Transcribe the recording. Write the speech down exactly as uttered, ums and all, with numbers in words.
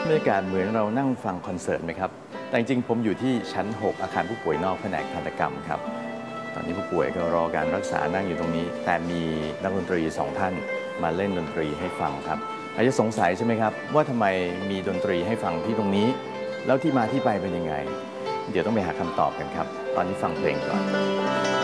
บรรยากาศเหมือนเรานั่งฟังคอนเสิร์ตไหมครับแต่จริงๆผมอยู่ที่ชั้น หก อาคารผู้ป่วยนอกแผนกทันตกรรมครับตอนนี้ผู้ป่วยก็รอการรักษานั่งอยู่ตรงนี้แต่มีนักดนตรีสองท่านมาเล่นดนตรีให้ฟังครับอาจจะสงสัยใช่ไหมครับว่าทำไมมีดนตรีให้ฟังที่ตรงนี้แล้วที่มาที่ไปเป็นยังไงเดี๋ยวต้องไปหาคำตอบกันครับตอนนี้ฟังเพลงก่อน